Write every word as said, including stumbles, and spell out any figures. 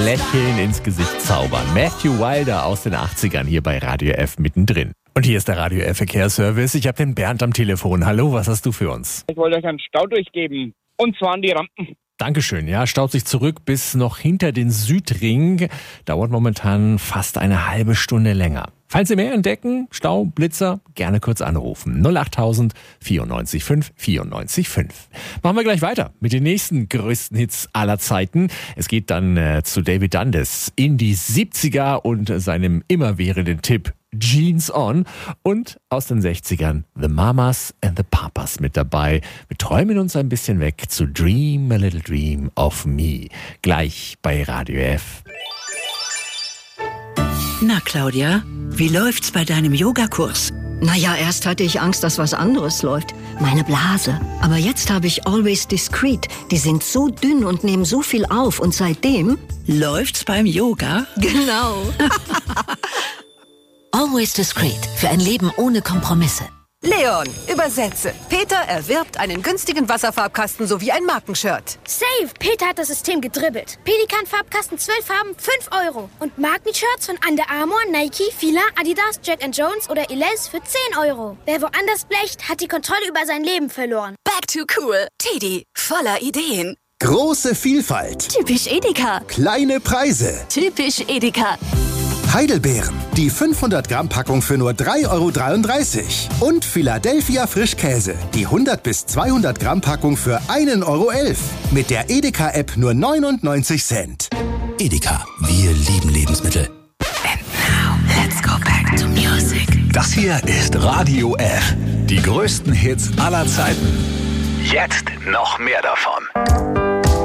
Lächeln ins Gesicht zaubern. Matthew Wilder aus den achtzigern hier bei Radio F mittendrin. Und hier ist der Radio F Verkehrsservice. Ich habe den Bernd am Telefon. Hallo, was hast du für uns? Ich wollte euch einen Stau durchgeben. Und zwar an die Rampen. Dankeschön. Ja, staut sich zurück bis noch hinter den Südring. Dauert momentan fast eine halbe Stunde länger. Falls Sie mehr entdecken, Stau, Blitzer, gerne kurz anrufen. null achttausend vierundneunzig fünf vierundneunzig fünf. Machen wir gleich weiter mit den nächsten größten Hits aller Zeiten. Es geht dann äh, zu David Dundas in die siebziger und seinem immerwährenden Tipp Jeans On. Und aus den sechzigern The Mamas and the Papas mit dabei. Wir träumen uns ein bisschen weg zu Dream a Little Dream of Me. Gleich bei Radio F. Na, Claudia, wie läuft's bei deinem Yogakurs? Naja, erst hatte ich Angst, dass was anderes läuft. Meine Blase. Aber jetzt habe ich Always Discreet. Die sind so dünn und nehmen so viel auf. Und seitdem... Läuft's beim Yoga? Genau. Always Discreet. Für ein Leben ohne Kompromisse. Leon, übersetze. Peter erwirbt einen günstigen Wasserfarbkasten sowie ein Markenshirt. Save! Peter hat das System gedribbelt. Pelikan-Farbkasten zwölf Farben, fünf Euro. Und Markenshirts von Under Armour, Nike, Fila, Adidas, Jack and Jones oder Elize für zehn Euro. Wer woanders blecht, hat die Kontrolle über sein Leben verloren. Back to cool. Teddy, voller Ideen. Große Vielfalt. Typisch Edeka. Kleine Preise. Typisch Edeka. Heidelbeeren. Die fünfhundert Gramm Packung für nur drei Euro dreiunddreißig. Und Philadelphia Frischkäse. Die hundert bis zweihundert Gramm Packung für ein Euro elf. Mit der Edeka-App nur neunundneunzig Cent. Edeka. Wir lieben Lebensmittel. And now, let's go back to music. Das hier ist Radio F. Die größten Hits aller Zeiten. Jetzt noch mehr davon.